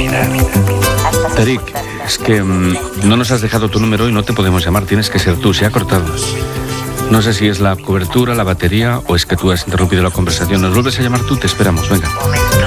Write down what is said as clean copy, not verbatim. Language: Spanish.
Tarik, es que no nos has dejado tu número y no te podemos llamar, tienes que ser tú, se ha cortado. No sé si es la cobertura, la batería o es que tú has interrumpido la conversación. Nos vuelves a llamar tú, te esperamos, venga.